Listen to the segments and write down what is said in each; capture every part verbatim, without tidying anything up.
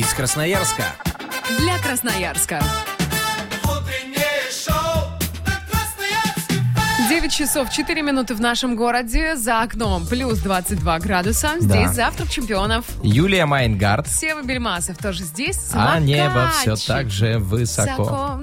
из Красноярска. Для Красноярска. девять часов четыре минуты в нашем городе. За окном плюс двадцать два градуса. Здесь Да. завтрак чемпионов. Юлия Майнгард. Сева Бельмасов тоже здесь. А Самокатчик. небо все так же высоко.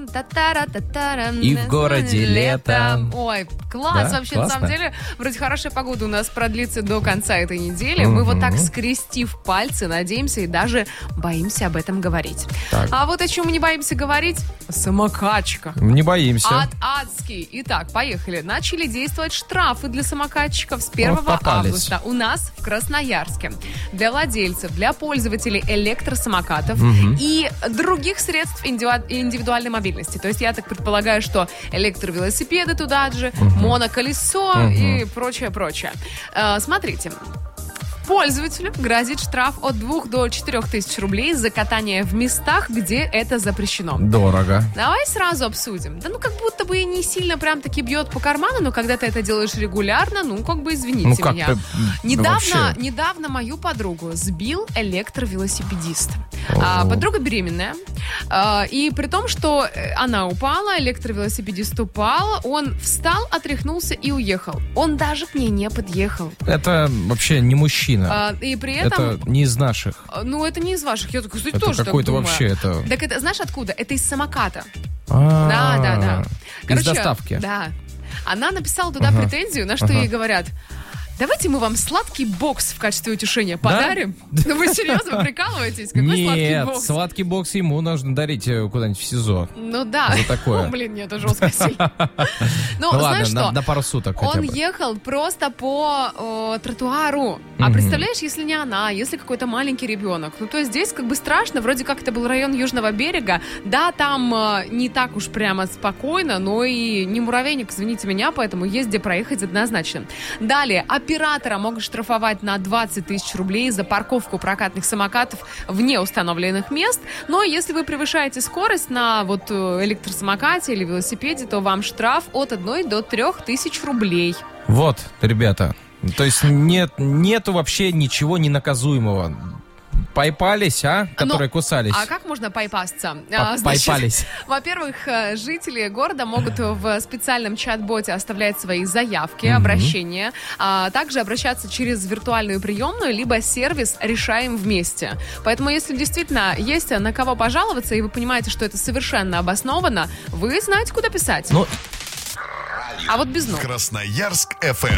И в городе лето. Ой, класс. Да? Вообще, Классно. на самом деле, вроде хорошая погода у нас продлится до конца этой недели. Мы вот так, скрестив пальцы, надеемся и даже боимся об этом говорить. Так. А вот о чем мы не боимся говорить? О самокатчиках. Не боимся. Ад адский. Итак, поехали. Начали действовать штрафы для самокатчиков с первого Вот попались. августа у нас в Красноярске. Для владельцев, для пользователей электросамокатов и других средств индивиду- индивидуальной мобильности. То есть я так предполагаю, что электровелосипеды туда же, моноколесо и прочее-прочее. Э, Смотрите. Пользователю грозит штраф от двух до четырех тысяч рублей за катание в местах, где это запрещено. Дорого. Давай сразу обсудим. Да ну как будто бы и не сильно прям таки бьет по карману, но когда ты это делаешь регулярно, ну как бы извините Ну, как меня. ты, Недавно, вообще? недавно мою подругу сбил электровелосипедист. А, подруга беременная. А, и при том, что э, она упала, электровелосипедист упал, он встал, отряхнулся и уехал. Он даже к ней не подъехал. Это вообще не мужчина. А, и при этом... Это не из наших. Ну, это не из ваших. Я такой, кстати, Это тоже так какой-то думаю. вообще это... Так это, знаешь, откуда? Это из самоката. А, Да, да, да. Из доставки. Да. Она написала туда Ага. претензию, на что Ага. ей говорят: давайте мы вам сладкий бокс в качестве утешения подарим. Ну вы серьезно, вы прикалываетесь? Какой сладкий Нет, бокс? сладкий бокс ему нужно дарить э, куда-нибудь в СИЗО. Ну да. За такое. О, блин, нет, это жестко сильно. Ну, Ну знаешь ладно, на, что? на пару суток хотя Он бы. ехал просто по э, тротуару. А Мгм. представляешь, если не она, если какой-то маленький ребенок. Ну, то есть здесь как бы страшно. Вроде как это был район Южного берега. Да, там э, не так уж прямо спокойно, но и не муравейник, извините меня, поэтому есть где проехать однозначно. Далее, оператора могут штрафовать на двадцать тысяч рублей за парковку прокатных самокатов вне установленных мест. Но если вы превышаете скорость на вот э, электросамокате или велосипеде, то вам штраф от одной до трех тысяч рублей. Вот, ребята. То есть нет, нету вообще ничего ненаказуемого. Пайпались, а? Которые Но- кусались. А как можно пайпасться? Па- А, значит, пайпались. Во-первых, э, жители города могут в специальном чат-боте оставлять свои заявки, обращения, а также обращаться через виртуальную приемную, либо сервис «Решаем вместе». Поэтому, если действительно есть на кого пожаловаться, и вы понимаете, что это совершенно обоснованно, вы знаете, куда писать. Ну, А вот без ног. Красноярск эф эм.